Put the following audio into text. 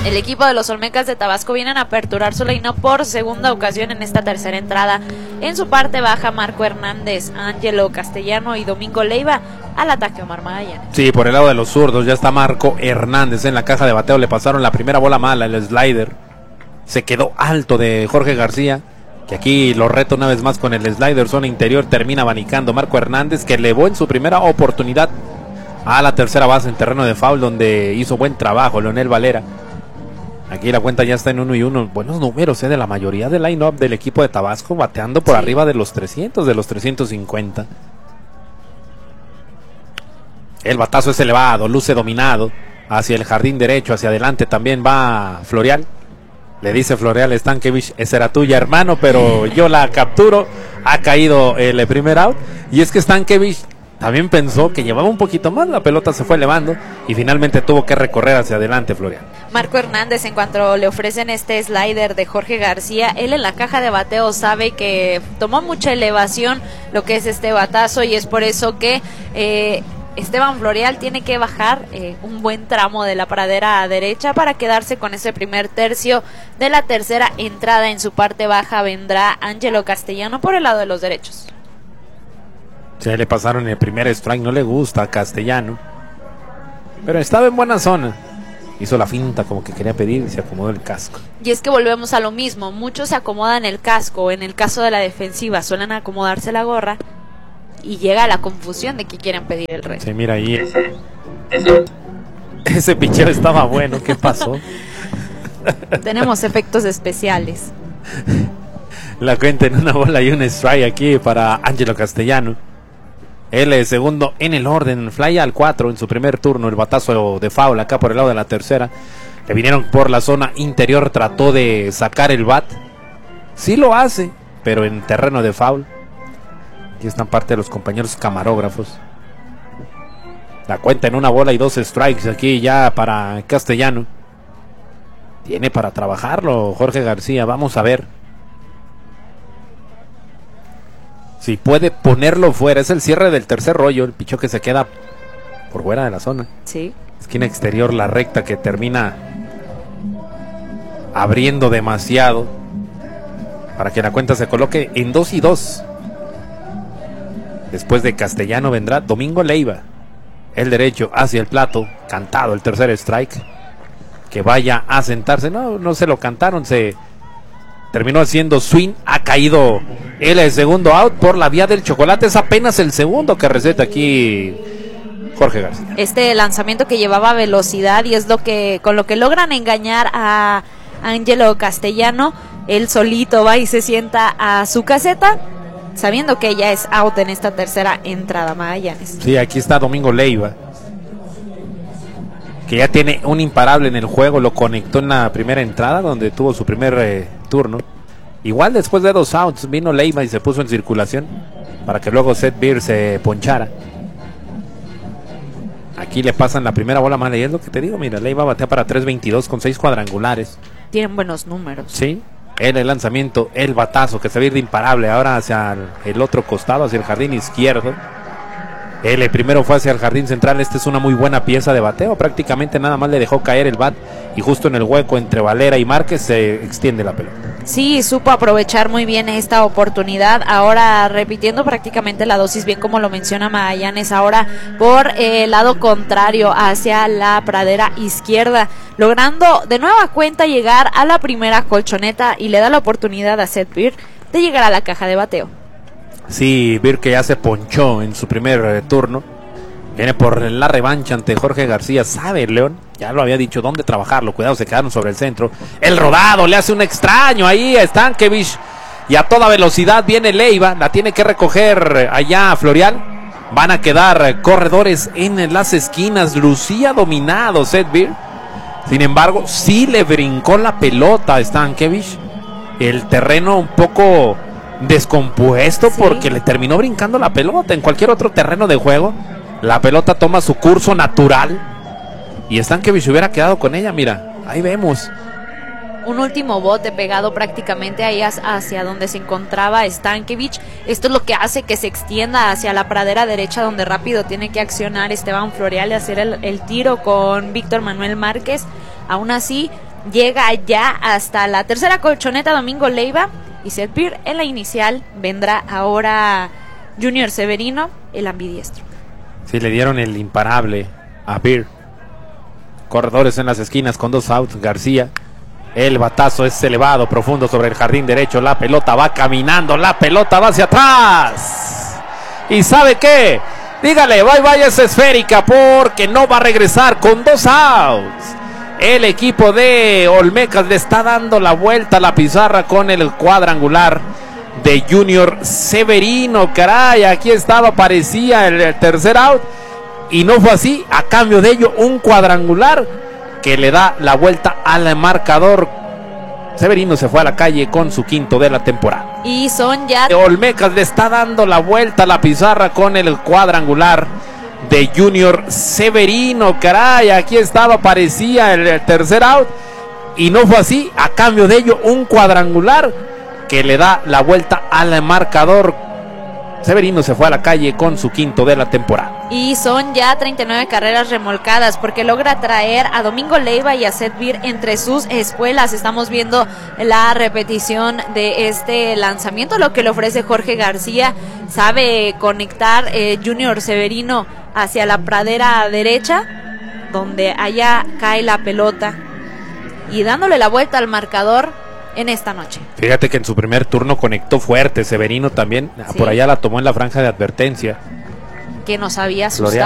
El equipo de los Olmecas de Tabasco vienen a aperturar su line-up por segunda ocasión en esta tercera entrada. En su parte baja, Marco Hernández, Ángelo Castellano y Domingo Leiva. Al ataque, Omar Magallanes. Sí, por el lado de los zurdos ya está Marco Hernández en la caja de bateo. Le pasaron la primera bola mala, el slider. Se quedó alto de Jorge García, que aquí lo reto una vez más con el slider. Zona interior, termina abanicando Marco Hernández, que elevó en su primera oportunidad a la tercera base en terreno de foul, donde hizo buen trabajo Leonel Valera. Aquí la cuenta ya está en 1-1. Buenos números de la mayoría del line-up del equipo de Tabasco, bateando por arriba de los 300, de los 350. El batazo es elevado, luce dominado hacia el jardín derecho, hacia adelante también va Florial. Le dice Florial Stankiewicz, esa era tuya, hermano, pero yo la capturo. Ha caído el primer out. Y es que Stankiewicz también pensó que llevaba un poquito más, la pelota se fue elevando y finalmente tuvo que recorrer hacia adelante Florial. Marco Hernández, en cuanto le ofrecen este slider de Jorge García, él en la caja de bateo sabe que tomó mucha elevación lo que es este batazo, y es por eso que Esteban Florial tiene que bajar un buen tramo de la pradera derecha para quedarse con ese primer tercio de la tercera entrada. En su parte baja vendrá Ángelo Castellano por el lado de los derechos. Se le pasaron el primer strike, no le gusta a Castellano, pero estaba en buena zona. Hizo la finta como que quería pedir y se acomodó el casco. Y es que volvemos a lo mismo, muchos se acomodan el casco. En el caso de la defensiva suelen acomodarse la gorra y llega la confusión de que quieren pedir el reto. Sí, mira ahí. Ese picheo estaba bueno, ¿qué pasó? Tenemos efectos especiales. La cuenta en una bola y un strike aquí para Ángelo Castellano. Él segundo en el orden, fly al 4 en su primer turno. El batazo de foul acá por el lado de la tercera. Le vinieron por la zona interior, trató de sacar el bat. Sí lo hace, pero en terreno de foul. Aquí están parte de los compañeros camarógrafos. La cuenta en una bola y 2 strikes aquí ya para Castellano. Tiene para trabajarlo Jorge García, vamos a ver si puede ponerlo fuera. Es el cierre del tercer rollo, el pichó que se queda por fuera de la zona. Sí. Esquina exterior, la recta que termina abriendo demasiado para que la cuenta se coloque en 2-2. Después de Castellano vendrá Domingo Leiva, el derecho hacia el plato, cantado el tercer strike. Que vaya a sentarse, no se lo cantaron, se terminó haciendo swing, ha caído el segundo out por la vía del chocolate. Es apenas el segundo que receta aquí Jorge García. Este lanzamiento que llevaba velocidad y es con lo que logran engañar a Ángelo Castellano. Él solito va y se sienta a su caseta, sabiendo que ya es out en esta tercera entrada, Magallanes. Sí, aquí está Domingo Leiva, que ya tiene un imparable en el juego. Lo conectó en la primera entrada, donde tuvo su primer turno. Igual después de 2 outs vino Leiva y se puso en circulación para que luego Seth Beer se ponchara. Aquí le pasan la primera bola mala y es lo que te digo, mira, Leiva batea para 3.22 con 6 cuadrangulares. Tienen buenos números. Sí, el lanzamiento, el batazo que se va a ir de imparable ahora hacia el otro costado, hacia el jardín izquierdo. El primero fue hacia el jardín central. Esta es una muy buena pieza de bateo. Prácticamente nada más le dejó caer el bat y justo en el hueco entre Valera y Márquez se extiende la pelota. Sí, supo aprovechar muy bien esta oportunidad. Ahora repitiendo prácticamente la dosis, bien como lo menciona Magallanes. Ahora por el lado contrario, hacia la pradera izquierda, logrando de nueva cuenta llegar a la primera colchoneta, y le da la oportunidad a Seth Beer de llegar a la caja de bateo. Sí, Beer, que ya se ponchó en su primer turno, viene por la revancha ante Jorge García. Sabe León, ya lo había dicho, dónde trabajarlo. Cuidado, se quedaron sobre el centro. El rodado le hace un extraño ahí a Stankiewicz, y a toda velocidad viene Leiva, la tiene que recoger allá Florial. Van a quedar corredores en las esquinas. Lucía dominado Seth Beer, sin embargo sí le brincó la pelota a Stankiewicz. El terreno un poco descompuesto, sí, porque le terminó brincando la pelota. En cualquier otro terreno de juego la pelota toma su curso natural y Stankiewicz hubiera quedado con ella. Mira, ahí vemos un último bote pegado prácticamente ahí hacia donde se encontraba Stankiewicz. Esto es lo que hace que se extienda hacia la pradera derecha, donde rápido tiene que accionar Esteban Florial y hacer el tiro con Víctor Manuel Márquez. Aún así llega ya hasta la tercera colchoneta Domingo Leiva y Seth Beer. En la inicial vendrá ahora Junior Severino, el ambidiestro. Sí, le dieron el imparable a Beer. Corredores en las esquinas con 2 outs. García, el batazo es elevado, profundo sobre el jardín derecho. La pelota va caminando, la pelota va hacia atrás. ¿Y sabe qué? Dígale, bye, es esférica porque no va a regresar con 2 outs. El equipo de Olmecas le está dando la vuelta a la pizarra con el cuadrangular de Junior Severino. Caray, aquí estaba, parecía el tercer out y no fue así. A cambio de ello, un cuadrangular que le da la vuelta al marcador. Severino se fue a la calle con su 5º de la temporada. Y son ya... Olmecas le está dando la vuelta a la pizarra con el cuadrangular de Junior Severino. Caray, aquí estaba, parecía el tercer out y no fue así. A cambio de ello, un cuadrangular que le da la vuelta al marcador. Severino se fue a la calle con su 5º de la temporada. Y son ya 39 carreras remolcadas porque logra traer a Domingo Leiva y a Seth Beer entre sus espuelas. Estamos viendo la repetición de este lanzamiento, lo que le ofrece Jorge García. Sabe conectar Junior Severino hacia la pradera derecha, donde allá cae la pelota y dándole la vuelta al marcador en esta noche. Fíjate que en su primer turno conectó fuerte Severino también. Sí. Por allá la tomó en la franja de advertencia. Que nos había asustado.